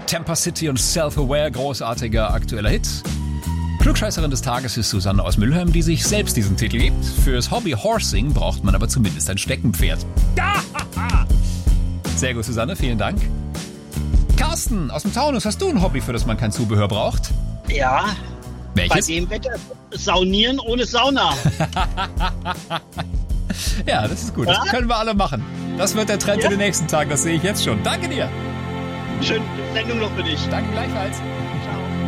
Tampa City und Self-Aware, großartiger aktueller Hit. Klugscheißerin des Tages ist Susanne aus Mülheim, die sich selbst diesen Titel gibt. Fürs Hobby Horsing braucht man aber zumindest ein Steckenpferd. Sehr gut, Susanne, vielen Dank. Carsten aus dem Taunus, hast du ein Hobby, für das man kein Zubehör braucht? Ja. Welches? Bei dem Wetter saunieren ohne Sauna. Ja, das ist gut. Das können wir alle machen. Das wird der Trend in den nächsten Tagen. Das sehe ich jetzt schon. Danke dir. Schöne Sendung noch für dich. Danke gleichfalls.